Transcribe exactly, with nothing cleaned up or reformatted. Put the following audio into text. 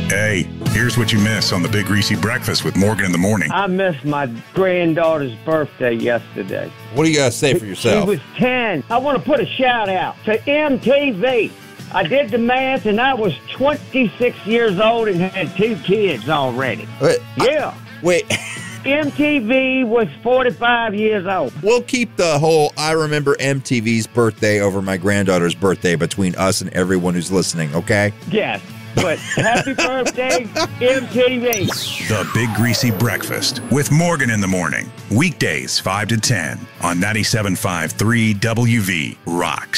Hey, here's what you miss on the Big Greasy Breakfast with Morgan in the Morning. I missed my granddaughter's birthday yesterday. What do you got to say for yourself? She was ten. I want to put a shout out to M T V. I did the math, and I was twenty-six years old and had two kids already. Wait, yeah. I, wait. M T V was forty-five years old. We'll keep the whole I remember M T V's birthday over my granddaughter's birthday between us and everyone who's listening, okay? Yes. But happy birthday, M T V. The Big Greasy Breakfast with Morgan in the Morning. Weekdays five to ten on ninety-seven point five three W V Rocks.